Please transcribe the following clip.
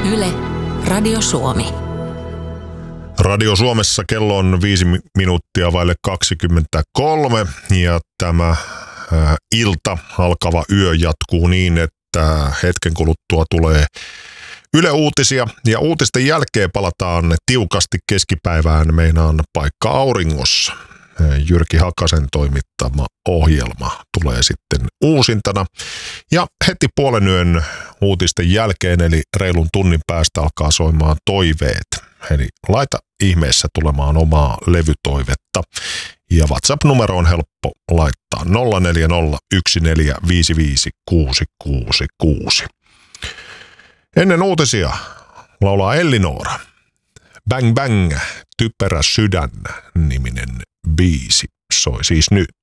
Yle, Radio Suomi. Radio Suomessa kello on 5 minuuttia vaille 23 ja tämä ilta alkava yö jatkuu niin, että hetken kuluttua tulee Yle Uutisia ja uutisten jälkeen palataan tiukasti keskipäivään. Meinaan paikka auringossa. Jyrki Hakasen toimittama ohjelma tulee sitten uusintana. Ja heti puolen yön uutisten jälkeen, eli reilun tunnin päästä alkaa soimaan toiveet. Eli laita ihmeessä tulemaan omaa levytoivetta. Ja WhatsApp-numero on helppo laittaa 0401455666. Ennen uutisia laulaa Ellinora. Bang Bang, typerä sydän niminen biisi soi siis nyt.